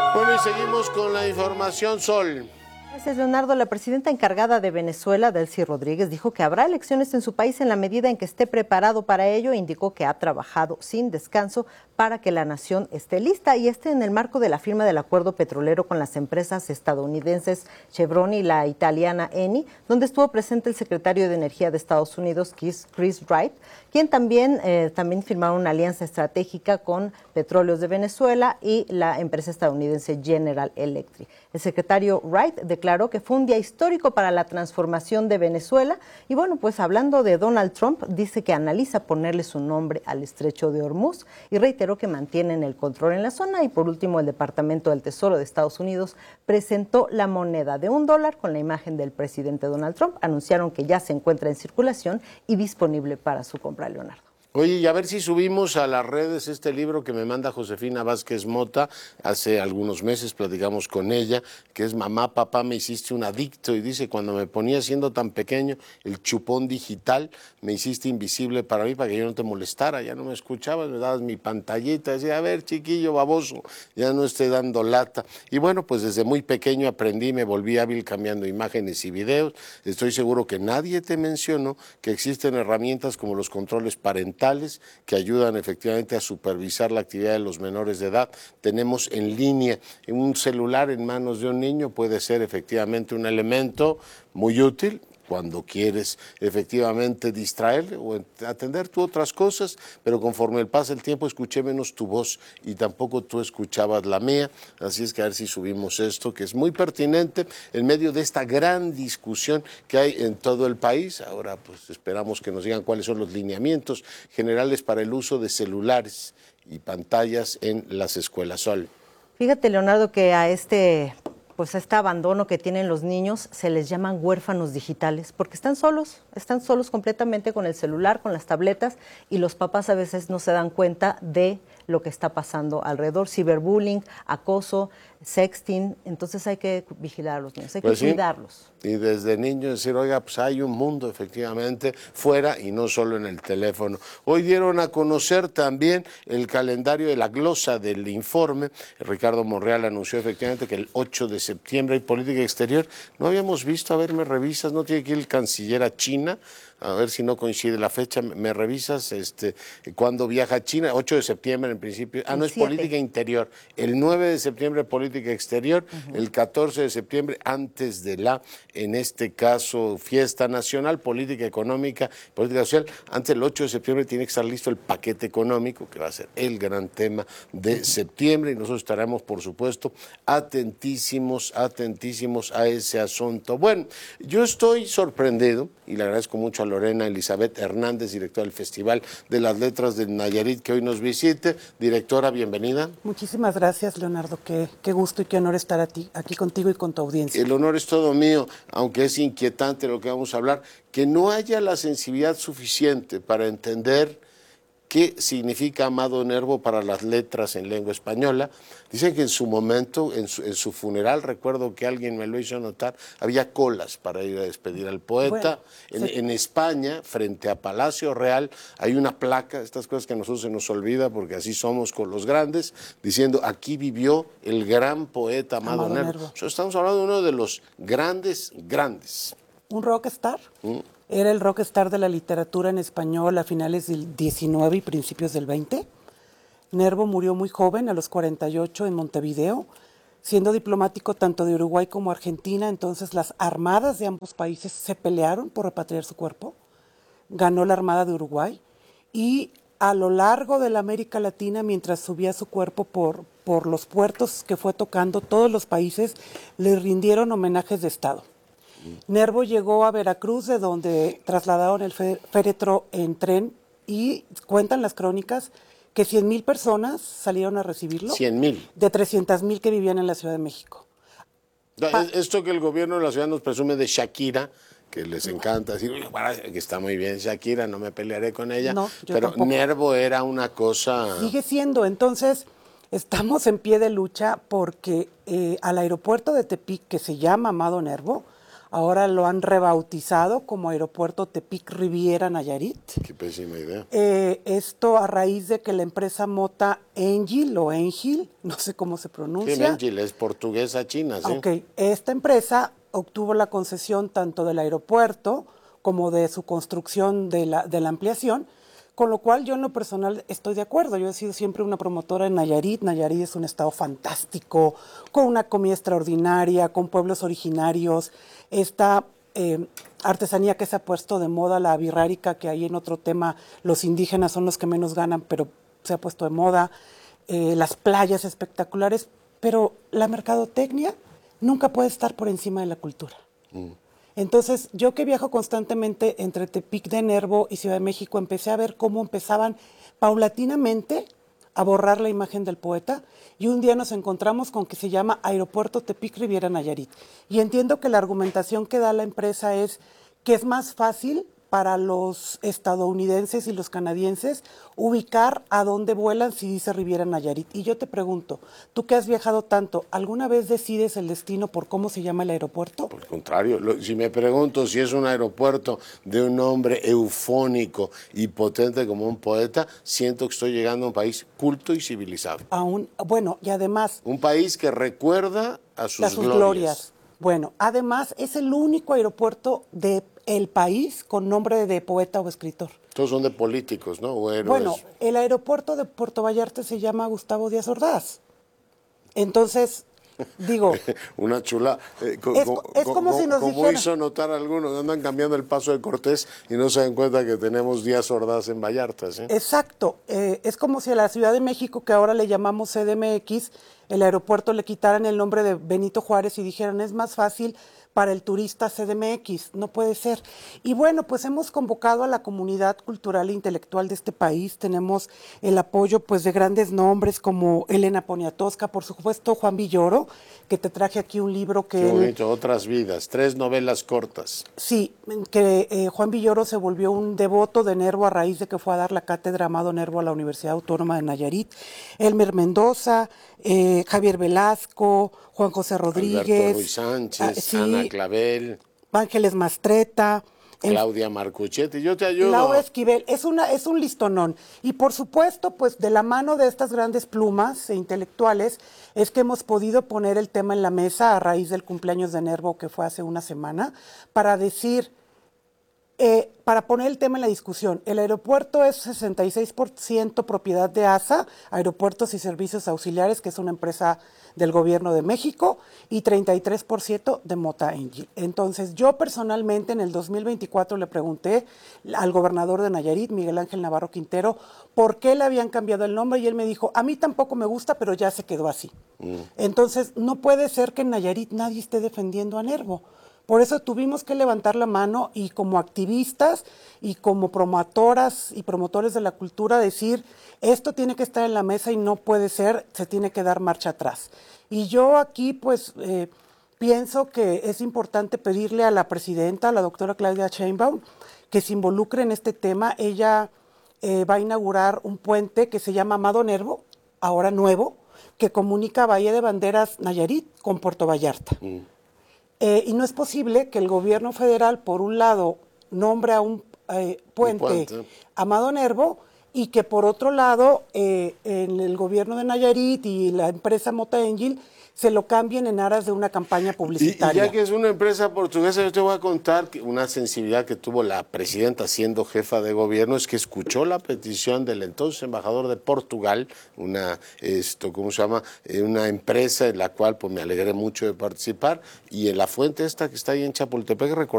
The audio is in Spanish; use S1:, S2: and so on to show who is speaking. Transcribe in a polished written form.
S1: Bueno, y seguimos con la información, Sol.
S2: Gracias, Leonardo. La presidenta encargada de Venezuela, Delcy Rodríguez, dijo que habrá elecciones en su país en la medida en que esté preparado para ello e indicó que ha trabajado sin descanso para que la nación esté lista y esté en el marco de la firma del acuerdo petrolero con las empresas estadounidenses Chevron y la italiana Eni, donde estuvo presente el secretario de Energía de Estados Unidos, Chris Wright, quien también firmaron una alianza estratégica con Petróleos de Venezuela y la empresa estadounidense General Electric. El secretario Wright declaró que fue un día histórico para la transformación de Venezuela y bueno, pues hablando de Donald Trump, dice que analiza ponerle su nombre al estrecho de Hormuz y reiteró que mantienen el control en la zona. Y por último, el Departamento del Tesoro de Estados Unidos presentó la moneda de $1 con la imagen del presidente Donald Trump. Anunciaron que ya se encuentra en circulación y disponible para su compra, Leonardo.
S1: Oye, y a ver si subimos a las redes este libro que me manda Josefina Vázquez Mota. Hace algunos meses platicamos con ella, que es Mamá, papá, me hiciste un adicto. Y dice, cuando me ponía siendo tan pequeño, el chupón digital, me hiciste invisible para mí, para que yo no te molestara. Ya no me escuchabas, me dabas mi pantallita. Decía, a ver, chiquillo baboso, ya no estoy dando lata. Y bueno, pues desde muy pequeño aprendí, me volví hábil cambiando imágenes y videos. Estoy seguro que nadie te mencionó que existen herramientas como los controles parentales, que ayudan efectivamente a supervisar la actividad de los menores de edad. Tenemos en línea un celular en manos de un niño, puede ser efectivamente un elemento muy útil cuando quieres efectivamente distraerle o atender tú otras cosas, pero conforme pasa el tiempo escuché menos tu voz y tampoco tú escuchabas la mía, así es que a ver si subimos esto, que es muy pertinente en medio de esta gran discusión que hay en todo el país. Ahora pues esperamos que nos digan cuáles son los lineamientos generales para el uso de celulares y pantallas en las escuelas. Sol.
S2: Fíjate, Leonardo, que a este abandono que tienen los niños se les llaman huérfanos digitales porque están solos completamente con el celular, con las tabletas y los papás a veces no se dan cuenta de lo que está pasando alrededor, ciberbullying, acoso, sexting, entonces hay que vigilar a los niños, hay que cuidarlos.
S1: Y desde niños decir, oiga, pues hay un mundo efectivamente fuera y no solo en el teléfono. Hoy dieron a conocer también el calendario de la glosa del informe. Ricardo Monreal anunció efectivamente que el 8 de septiembre hay política exterior. No habíamos visto, a ver, me revisas, no tiene que ir el canciller a China. A ver si no coincide la fecha, me revisas cuándo viaja a China, 8 de septiembre en principio, no es política interior, el 9 de septiembre política exterior, el 14 de septiembre antes de en este caso, fiesta nacional, política económica, política social, antes del 8 de septiembre tiene que estar listo el paquete económico, que va a ser el gran tema de septiembre, y nosotros estaremos, por supuesto, atentísimos a ese asunto. Bueno, yo estoy sorprendido, y le agradezco mucho a Lorena Elizabeth Hernández, directora del Festival de las Letras de Nayarit, que hoy nos visite. Directora, bienvenida.
S3: Muchísimas gracias, Leonardo. Qué gusto y qué honor estar aquí contigo y con tu audiencia.
S1: El honor es todo mío, aunque es inquietante lo que vamos a hablar, que no haya la sensibilidad suficiente para entender qué significa Amado Nervo para las letras en lengua española. Dicen que en su momento, en su funeral, recuerdo que alguien me lo hizo notar, había colas para ir a despedir al poeta. Bueno, en España, frente a Palacio Real, hay una placa, estas cosas que a nosotros se nos olvida porque así somos con los grandes, diciendo aquí vivió el gran poeta Amado Nervo. Estamos hablando de uno de los grandes.
S3: ¿Un rockstar? Era el rockstar de la literatura en español a finales del 19 y principios del 20. Nervo murió muy joven, a los 48, en Montevideo, siendo diplomático tanto de Uruguay como Argentina. Entonces las armadas de ambos países se pelearon por repatriar su cuerpo. Ganó la Armada de Uruguay y a lo largo de la América Latina, mientras subía su cuerpo por los puertos que fue tocando, todos los países le rindieron homenajes de Estado. Nervo llegó a Veracruz, de donde trasladaron el féretro en tren, y cuentan las crónicas que 100,000 personas salieron a recibirlo.
S1: 100,000.
S3: De 300,000 que vivían en la Ciudad de México.
S1: Esto que el gobierno de la ciudad nos presume de Shakira, que les encanta decir, que está muy bien Shakira, no me pelearé con ella,
S3: no,
S1: pero tampoco. Nervo era una cosa...
S3: Sigue siendo, entonces estamos en pie de lucha porque al aeropuerto de Tepic, que se llama Amado Nervo, ahora lo han rebautizado como Aeropuerto Tepic Riviera Nayarit.
S1: Qué pésima idea.
S3: Esto a raíz de que la empresa Mota Engil o Engil, no sé cómo se pronuncia.
S1: Sí, Engil es portuguesa china, ¿sí?
S3: Ok, esta empresa obtuvo la concesión tanto del aeropuerto como de su construcción de la ampliación, con lo cual yo en lo personal estoy de acuerdo. Yo he sido siempre una promotora en Nayarit. Nayarit es un estado fantástico, con una comida extraordinaria, con pueblos originarios, esta artesanía que se ha puesto de moda, la birrárica, que ahí en otro tema los indígenas son los que menos ganan, pero se ha puesto de moda, las playas espectaculares, pero la mercadotecnia nunca puede estar por encima de la cultura. Entonces, yo que viajo constantemente entre Tepic de Nervo y Ciudad de México, empecé a ver cómo empezaban paulatinamente a borrar la imagen del poeta, y un día nos encontramos con que se llama Aeropuerto Tepic Riviera Nayarit. Y entiendo que la argumentación que da la empresa es que es más fácil para los estadounidenses y los canadienses ubicar a dónde vuelan si dice Riviera Nayarit. Y yo te pregunto, tú que has viajado tanto, ¿alguna vez decides el destino por cómo se llama el aeropuerto?
S1: Por el contrario, si me pregunto si es un aeropuerto de un hombre eufónico y potente como un poeta, siento que estoy llegando a un país culto y civilizado.
S3: Bueno, y además...
S1: Un país que recuerda a sus glorias.
S3: Bueno, además es el único aeropuerto del país con nombre de poeta o escritor.
S1: Todos son de políticos, ¿no? O héroes.
S3: Bueno, el aeropuerto de Puerto Vallarta se llama Gustavo Díaz Ordaz. Entonces, digo...
S1: Una chula.
S3: Es como si nos
S1: como hizo notar algunos, andan cambiando el paso de Cortés y no se dan cuenta que tenemos Díaz Ordaz en Vallarta, ¿sí?
S3: Exacto. Es como si a la Ciudad de México, que ahora le llamamos CDMX, el aeropuerto le quitaran el nombre de Benito Juárez y dijeran, es más fácil para el turista CDMX. No puede ser. Y bueno, pues hemos convocado a la comunidad cultural e intelectual de este país. Tenemos el apoyo pues de grandes nombres como Elena Poniatowska, por supuesto Juan Villoro, que te traje aquí un libro que...
S1: Qué bonito, Otras vidas, 3 novelas cortas.
S3: Sí, que Juan Villoro se volvió un devoto de Nervo a raíz de que fue a dar la cátedra Amado Nervo a la Universidad Autónoma de Nayarit. Elmer Mendoza, Javier Velasco, Juan José Rodríguez.
S1: Alberto Ruiz Sánchez,
S3: sí,
S1: Ana Clavel.
S3: Ángeles Mastreta.
S1: Claudia Marcuchetti, yo te ayudo.
S3: Laura Esquivel, es un listonón. Y por supuesto, pues de la mano de estas grandes plumas e intelectuales, es que hemos podido poner el tema en la mesa a raíz del cumpleaños de Nervo, que fue hace una semana, para decir, para poner el tema en la discusión. El aeropuerto es 66% propiedad de ASA, Aeropuertos y Servicios Auxiliares, que es una empresa del Gobierno de México, y 33% de Mota Engil. Entonces, yo personalmente en el 2024 le pregunté al gobernador de Nayarit, Miguel Ángel Navarro Quintero, por qué le habían cambiado el nombre, y él me dijo, a mí tampoco me gusta, pero ya se quedó así. Entonces, no puede ser que en Nayarit nadie esté defendiendo a Nervo. Por eso tuvimos que levantar la mano y como activistas y como promotoras y promotores de la cultura decir, esto tiene que estar en la mesa y no puede ser, se tiene que dar marcha atrás. Y yo aquí pues pienso que es importante pedirle a la presidenta, a la doctora Claudia Sheinbaum, que se involucre en este tema. Ella va a inaugurar un puente que se llama Amado Nervo, ahora nuevo, que comunica Bahía de Banderas Nayarit con Puerto Vallarta. Y no es posible que el gobierno federal, por un lado, nombre a un puente Amado Nervo y que por otro lado, en el gobierno de Nayarit y la empresa Mota Engil se lo cambien en aras de una campaña publicitaria.
S1: Y ya que es una empresa portuguesa, yo te voy a contar que una sensibilidad que tuvo la presidenta siendo jefa de gobierno es que escuchó la petición del entonces embajador de Portugal, una empresa en la cual pues me alegré mucho de participar, y en la fuente esta que está ahí en Chapultepec,